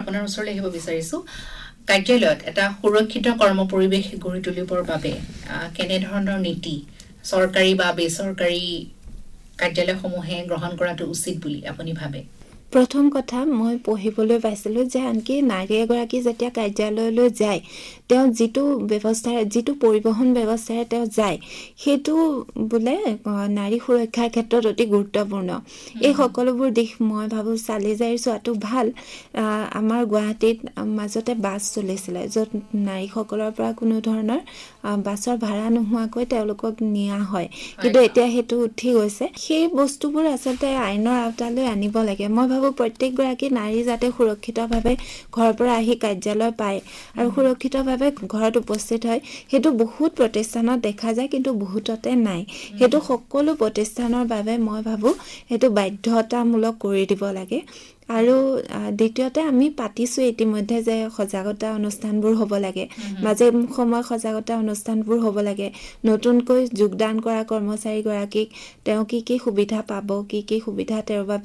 আপোনাৰ ওচৰলৈ আহিব বিচাৰিছো কাৰ্যালয়ত এটা সুৰক্ষিত কৰ্ম পৰিৱেশ গঢ়ি তুলিবৰ বাবে কেনে ধৰণৰ নীতি চৰকাৰী বা বেচৰকাৰী কাৰ্যালয়সমূহে গ্ৰহণ কৰাটো উচিত বুলি আপুনি ভাবে প্ৰথম কথা মই পঢ়িবলৈ পাইছিলোঁ যে আনকি নাৰী এগৰাকী যেতিয়া কাৰ্যালয়লৈ যায় তেওঁ যিটো পৰিবহণ ব্যৱস্থাৰে তেওঁ যায় সেইটো বোলে নাৰী সুৰক্ষাৰ ক্ষেত্ৰত অতি গুৰুত্বপূৰ্ণ এই সকলোবোৰ দিশ মই ভাবোঁ চালি জাৰি চোৱাটো ভাল আমাৰ গুৱাহাটীত মাজতে বাছ চলিছিলে য'ত নাৰীসকলৰ পৰা কোনো ধৰণৰ বাছৰ ভাড়া নোহোৱাকৈ তেওঁলোকক নিয়া হয় কিন্তু এতিয়া সেইটো উঠি গৈছে সেই বস্তুবোৰ আচলতে আইনৰ আওতালৈ আনিব লাগে মই ভাবোঁ প্ৰত্যেকগৰাকী নাৰী যাতে সুৰক্ষিতভাৱে ঘৰৰ পৰা আহি কাৰ্যালয় পায় আৰু সুৰক্ষিতভাৱে ঘৰত উপস্থিত হয় সেইটো বহুত প্ৰতিষ্ঠানত দেখা যায় কিন্তু বহুততে নাই সেইটো সকলো প্ৰতিষ্ঠানৰ বাবে মই ভাবোঁ সেইটো বাধ্যতামূলক কৰি দিব লাগে আৰু দ্বিতীয়তে আমি পাতিছোঁ ইতিমধ্যে যে সজাগতা অনুষ্ঠানবোৰ হ'ব লাগে মাজে সময় সজাগতা অনুষ্ঠানবোৰ হ'ব লাগে নতুনকৈ যোগদান কৰা কৰ্মচাৰীগৰাকীক তেওঁ কি সুবিধা পাব কি সুবিধা তেওঁৰ বাবে